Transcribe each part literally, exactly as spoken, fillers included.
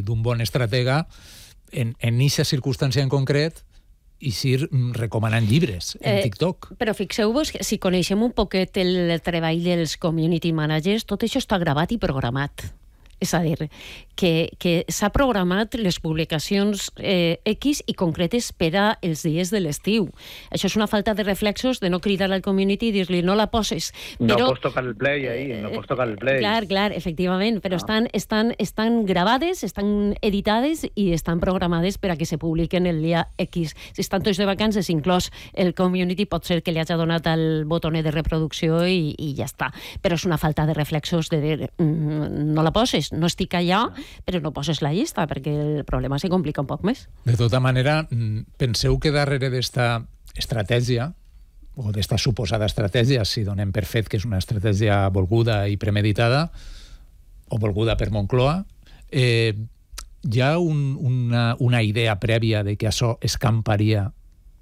d'un bon estratega en eixa circumstància en concret i ir recomanant llibres en TikTok. Eh, però fixeu-vos que si coneixem un poquet el treball dels community managers, tot això està gravat i programat. És a dir, que, que s'ha programat les publicacions eh, X i concretes per a els dies de l'estiu. Això és una falta de reflexos de no cridar al community i dir-li no la poses. No però, pots tocar el play ahí, no pots tocar el play. Clar, clar, efectivament, però ah. estan, estan, estan gravades, estan editades i estan programades per a que se publiquen el dia X. Si estan tots de vacances, inclòs el community, pot ser que li hagi donat el botonet de reproducció i, i ja està. Però és una falta de reflexos de dir mm, no la poses, no estic allà, però no poses la llista, perquè el problema se complica un poc més. De tota manera, penseu que darrere d'esta estratègia, o d'esta suposada estratègia, si donem per fet que és una estratègia volguda i premeditada, o volguda per Moncloa, eh, hi ha un, una, una idea prèvia de que això escamparia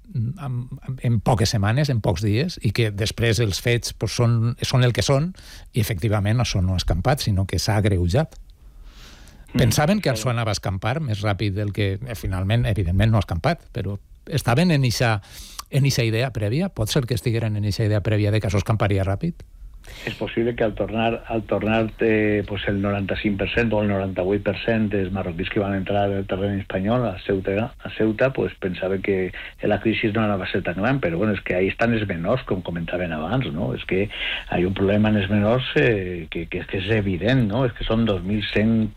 en, en poques setmanes, en pocs dies, i que després els fets pues, són, són el que són, i efectivament això no ha escampat, sinó que s'ha agreujat. Pensaven que això anava a escampar més ràpid del que eh, finalment, evidentment, no ha escampat, però estaven en eixa, en eixa idea prèvia? Pot ser que estigueren en eixa idea prèvia de que això escamparia ràpid? És possible que al tornar, al tornar eh, pues el noranta-cinc per cent o el noranta-vuit per cent dels marroquins que van entrar al terreny espanyol, a Ceuta, a Ceuta pues pensaven que la crisi no anava a ser tan gran, però bueno, és que ahí estan els menors, com comentaven abans, no? És que hi ha un problema en els menors eh, que, que, que és evident, no? És que són dos mil cent,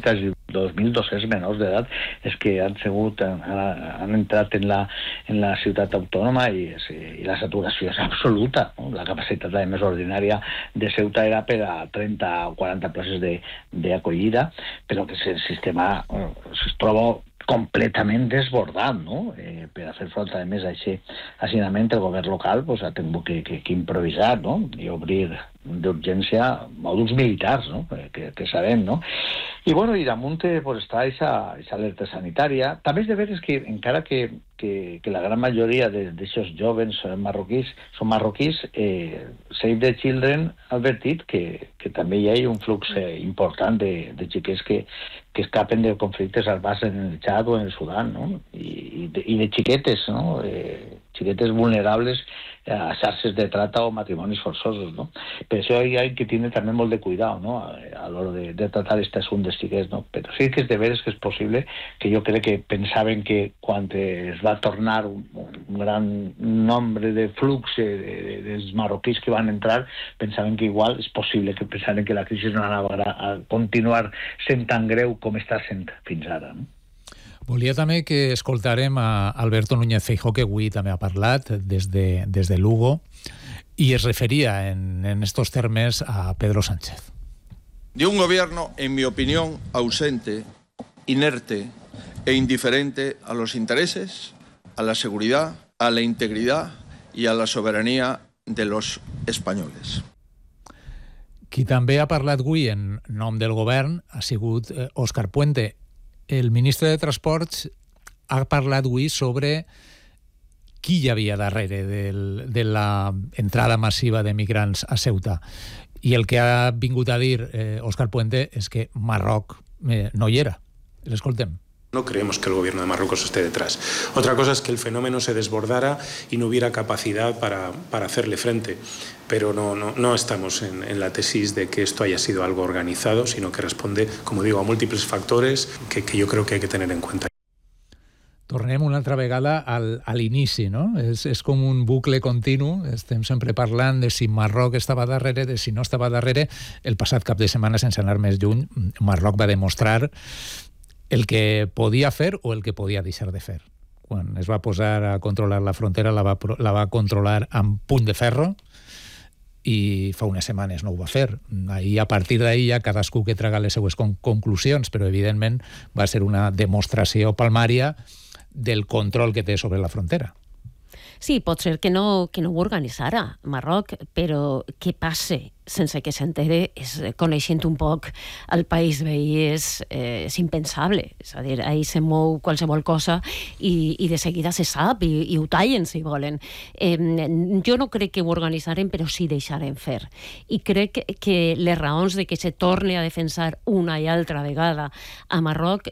dos mil dos-cents menors d'edat és que han sigut, han, han entrat en la, en la ciutat autònoma i, i la saturació és absoluta, no? La capacitat a més ordinària de Ceuta era per a trenta o quaranta places d'acollida, però que el sistema eh, es troba completament desbordat, no? Eh, per a fer front a més a aquest hacinament, el govern local pues, ha tingut que, que, que improvisar, no? I obrir d'urgència mòduls militars, no? Que, que sabem, no? I bueno, i damunt pues, està aquesta alerta sanitària. També és de veres que encara que, que, que la gran majoria d'aquests joves marroquís són marroquís, eh, Save the Children ha advertit que, que també hi ha un flux eh, important de, de xiquets que, que escapen de conflictes armats en el Txad o en el Sudan, no? I, i, de, i de xiquetes, no? Eh, xiquetes vulnerables a xarxes de trata o matrimonis forçosos, no? Per això hi ha que tenir també molt de cuidado, no? A, a l'hora de, de tratar aquest assumpte de xiquets, no? Però sí que és de veres que és possible, que jo crec que pensaven que quan es va tornar un, un gran nombre de flux de, de, dels marroquís que van entrar, pensaven que igual és possible que pensaven que la crisi no anava a continuar sent tan greu com està sent fins ara, no? Volia també que escoltàrem a Alberto Núñez Feijóo, que avui també ha parlat des de, des de Lugo, y es refería en, en estos termes a Pedro Sánchez. De un gobierno, en mi opinión, ausente, inerte e indiferente a los intereses, a la seguridad, a la integridad y a la soberanía de los españoles. Qui també ha parlat avui en nom del govern ha sigut eh, Òscar Puente. El ministre de Transports ha parlat avui sobre qui hi havia darrere del, de la entrada massiva de migrants a Ceuta. I el que ha vingut a dir eh, Òscar Puente és que Marroc eh, no hi era. L'escoltem. No creemos que el gobierno de Marruecos esté detrás. Otra cosa es que el fenómeno se desbordara y no hubiera capacidad para, para hacerle frente. Pero no, no, no estamos en, en la tesis de que esto haya sido algo organizado, sino que responde, como digo, a múltiples factores que, que yo creo que hay que tener en cuenta. Tornem una altra vegada al, a l'inici, no? És, és com un bucle continu. Estem sempre parlant de si Marroc estava darrere, de si no estava darrere. El passat cap de setmana, sense anar més lluny, Marroc va demostrar el que podia fer o el que podia deixar de fer. Quan es va posar a controlar la frontera, la va, la va controlar amb puny de ferro, i fa unes setmanes no ho va fer. Ahir, a partir d'ahir, ja cadascú que traga les seues conclusions, però evidentment va ser una demostració palmària del control que té sobre la frontera. Sí, pot ser que no, que no ho organitzara Marroc, però què passa sense que s'entere, és, coneixent un poc el país veí, és, eh, és impensable. És a dir, ahir se mou qualsevol cosa i, i de seguida se sap i, i ho tallen, si volen. Eh, jo no crec que ho organitzaren, però sí deixaren fer. I crec que les raons de que se torni a defensar una i altra vegada a Marroc